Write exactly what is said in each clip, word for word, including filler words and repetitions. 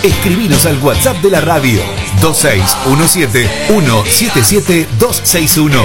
Escribinos al WhatsApp de la radio dos seis uno siete, uno siete siete, dos seis uno.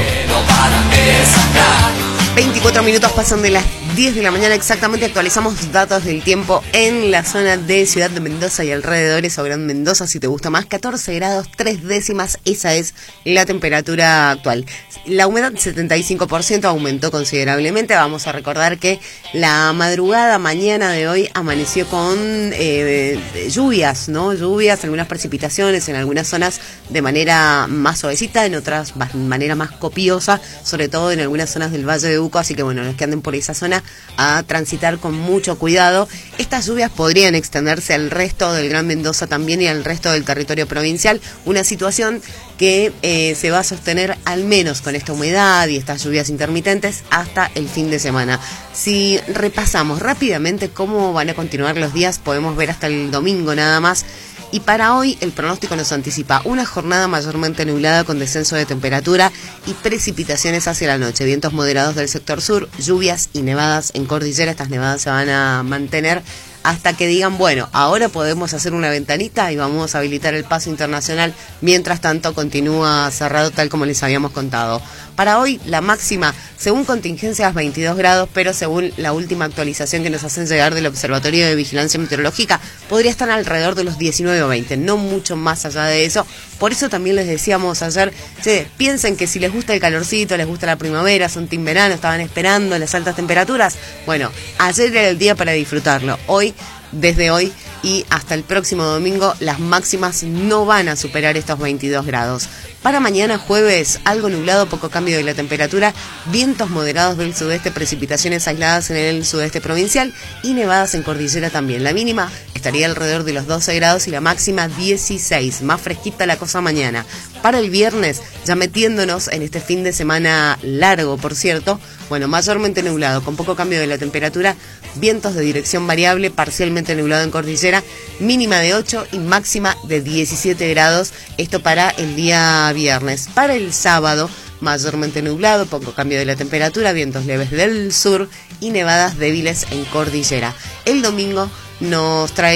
veinticuatro minutos pasan de las diez de la mañana exactamente. Actualizamos datos del tiempo en la zona de Ciudad de Mendoza y alrededores, o Gran Mendoza si te gusta más. catorce grados tres décimas, esa es la temperatura actual. La humedad setenta y cinco por ciento, aumentó considerablemente. Vamos a recordar que la madrugada mañana de hoy amaneció con eh, lluvias, ¿no? Lluvias, algunas precipitaciones en algunas zonas de manera más suavecita, en otras de manera más copiosa, sobre todo en algunas zonas del Valle de Uco. Así que bueno, los que anden por esa zona a transitar con mucho cuidado. Estas lluvias podrían extenderse al resto del Gran Mendoza también y al resto del territorio provincial, una situación que eh, se va a sostener al menos con esta humedad y estas lluvias intermitentes hasta el fin de semana. Si repasamos rápidamente cómo van a continuar los días, podemos ver hasta el domingo nada más. Y para hoy el pronóstico nos anticipa una jornada mayormente nublada con descenso de temperatura y precipitaciones hacia la noche. Vientos moderados del sector sur, lluvias y nevadas en cordillera. Estas nevadas se van a mantener hasta que digan, bueno, ahora podemos hacer una ventanita y vamos a habilitar el paso internacional. Mientras tanto, continúa cerrado tal como les habíamos contado. Para hoy, la máxima, según contingencias, veintidós grados, pero según la última actualización que nos hacen llegar del Observatorio de Vigilancia Meteorológica, podría estar alrededor de los diecinueve o veinte, no mucho más allá de eso. Por eso también les decíamos ayer, che, piensen que si les gusta el calorcito, les gusta la primavera, son team verano, estaban esperando las altas temperaturas. Bueno, ayer era el día para disfrutarlo. Hoy, desde hoy y hasta el próximo domingo, las máximas no van a superar estos veintidós grados. Para mañana jueves, algo nublado, poco cambio de la temperatura, vientos moderados del sudeste, precipitaciones aisladas en el sudeste provincial y nevadas en cordillera también. La mínima estaría alrededor de los doce grados y la máxima dieciséis, más fresquita la cosa mañana. Para el viernes, ya metiéndonos en este fin de semana largo, por cierto, bueno, mayormente nublado, con poco cambio de la temperatura, vientos de dirección variable, parcialmente nublado en cordillera, mínima de ocho y máxima de diecisiete grados, esto para el día viernes. Para el sábado, mayormente nublado, poco cambio de la temperatura, vientos leves del sur y nevadas débiles en cordillera. El domingo nos trae